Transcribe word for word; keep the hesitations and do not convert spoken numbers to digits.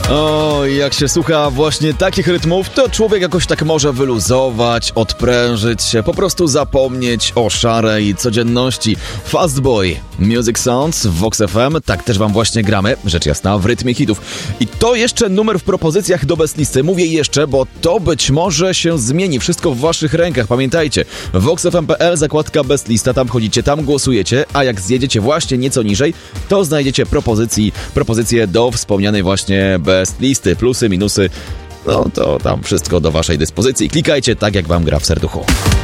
O, jak się słucha właśnie takich rytmów, to człowiek jakoś tak może wyluzować, odprężyć się, po prostu zapomnieć o szarej codzienności. Fastboy, Music Sounds w Vox F M, tak też wam właśnie gramy, rzecz jasna, w rytmie hitów. I to jeszcze numer w propozycjach do Best Listy. Mówię jeszcze, bo to być może się zmieni. Wszystko w waszych rękach, pamiętajcie. vox f m kropka p l, zakładka Best Lista, tam chodzicie, tam głosujecie, a jak zjedziecie właśnie nieco niżej, to znajdziecie propozycji, propozycje do wspomnianej właśnie Best Listy, plusy, minusy, no to tam wszystko do waszej dyspozycji. Klikajcie tak, jak wam gra w serduchu.